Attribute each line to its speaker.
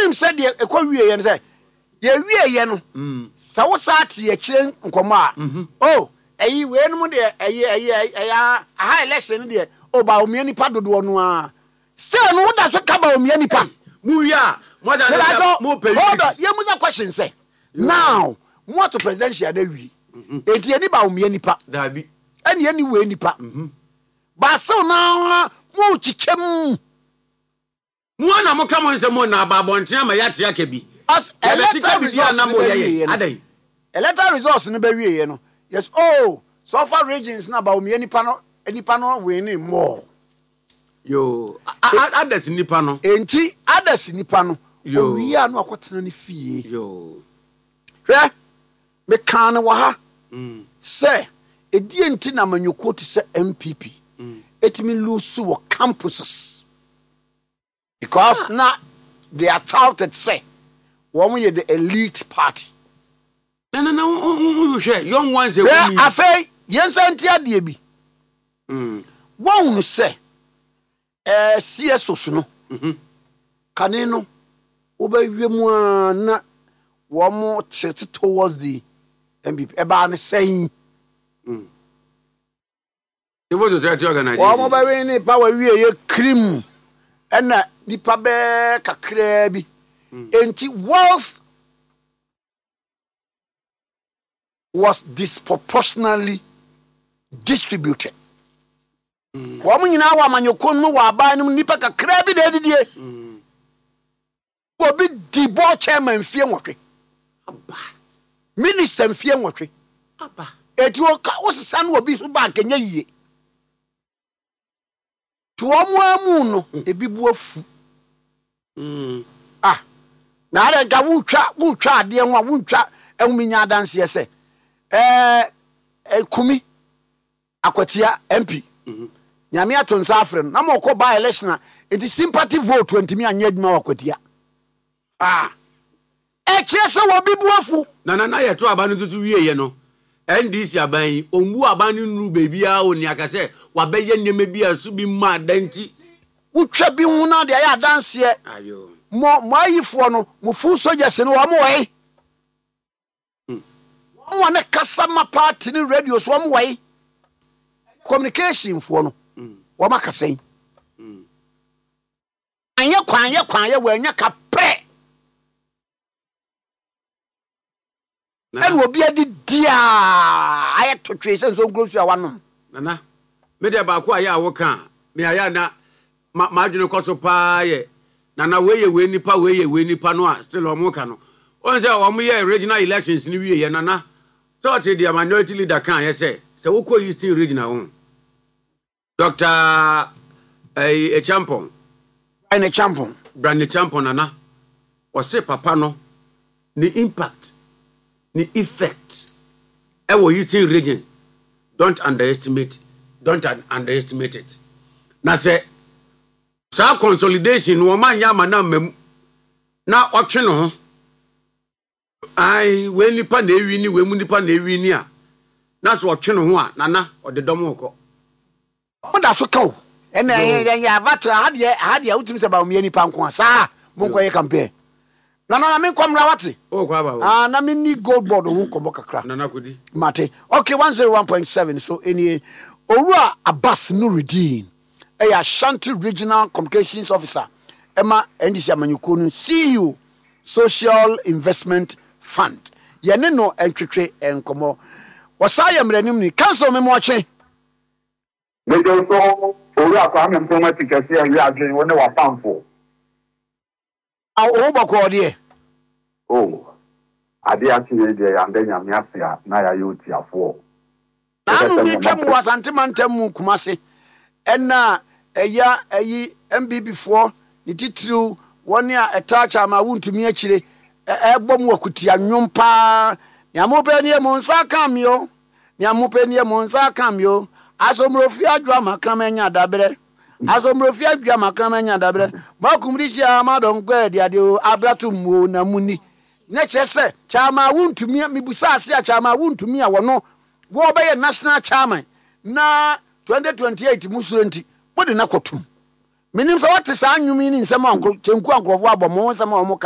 Speaker 1: wonim said ye ekwawie ye no say ye wie ye no sa wo saate ye kire nkomo a oh eyi we no de eyi aha election de o ba omia nipa dodo no a still no woda so ka ba omia nipa
Speaker 2: mu wi a more than mo pay
Speaker 1: hold on ye muza question say now what to presidential da wi enti ye ni ba omia nipa
Speaker 2: da bi
Speaker 1: eni ye ni we nipa ba so na mo chichem
Speaker 2: mu ana mo ka mo nse mo na ba bonten ama ya te aka bi
Speaker 1: as electoral results no be wie ye no yes oh so far regions na ba omia nipa no we ni more
Speaker 2: yo others nipa no
Speaker 1: enti others nipa no owi a no akotena ne fie
Speaker 2: yo
Speaker 1: hwe me kan wa ha say edi enti na manyoko ti say MPP etimi lose wo campuses because now they are touted say woman ye the elite party
Speaker 2: no share young ones
Speaker 1: afei yensa ntia de bi won say CSO no kane no obawie mu na wo mo tete towards the MPP eba ne saying
Speaker 2: civil society organization
Speaker 1: wo mo ba we ni power wie ye krim ena nipa be kakra bi enti wealth was disproportionately distributed. Woman nyina wa manyokon mu wa ba nim nipa kakra bi da didie. Obi di board chairman fie nwotwe.
Speaker 2: Aba.
Speaker 1: Minister fie nwotwe.
Speaker 2: Aba.
Speaker 1: Eti o ka o sesa no obi so bank nya yie. To omo amu no ebi bu afu. Na ara ga wutwa ade ho a wuntwa enwuminya adanse ese. Kumi akwatia MP nyame atonsa afren na moko ba election it is sympathy vote wantimi anya adwuma wakwatia chese wo bibu afu
Speaker 2: na ye to aba no tutu wie ye no NDC aban ombu aba no nuru bebia oni akase wabeye nyeme bia su bi ma danti
Speaker 1: utwa bi hu na de ya danse
Speaker 2: ayo
Speaker 1: mo ayifo no mo fu soldiers no wa mo wai mo na kasama party ni radio so mo wai communication for no wo makasen anye kwan ye wanya ka pre and obi adi dia aye to twese so grosu awanom
Speaker 2: nana me de ba ko aye awoka me aya na ma dwene koso pa ye nana we nipa no a still omoka no on say o mo ye regional elections ni wie ye nana so te dia minority leader kan ye say wo ko Eastern regional on Dr. Champon Brand Champon nana o say papa no the impact the effect ewo Eastern region don't underestimate it na say sa consolidation wo manya mana mem na otwe no ho ai we nipa na ewi ni we mu nipa na ewi ni a na so otwe no ho a nana odedom ko
Speaker 1: oda so kaw ena ya battle hade utim se ba omia nipa nko asa mo nko ye campaign na me nkomra wate
Speaker 2: o kwa ba
Speaker 1: na me ni gold board ho nkomo kakra
Speaker 2: nana kodi
Speaker 1: mate okay 101.7 so any Owura Abbas Nuruddin Ashanti Regional Communications Officer Emma NDC Amanyuko no CEO Social Investment Fund yene no entwetwe enkomo wasaya mranim ni council me moache
Speaker 3: me do so Owura Kwame Mpoma tikasi awi adwen wona wa pamfo
Speaker 1: o boko de
Speaker 3: ade atire de yande nyame afia na ya yoti afo
Speaker 1: na mi twam wasante mantam kumase ena eya eyi MBB for ni titru woni a etacha ma wuntumi akire ebom wakutia nwompa nyamopeni e monsa kamyo nyamopeni e monsa kamyo asomrofi adwa makramanya dabre asomrofi adwa makramanya dabre makumrishi amadon gwedi ade abratumwo na muni na chese chama wuntumi mibusa ase a chama wuntumi a wono wo be national chairman na 2028 musurenti bodi na kotum minim sa wate sa anwumi ni nsem anko chenku ankrofo abom nsem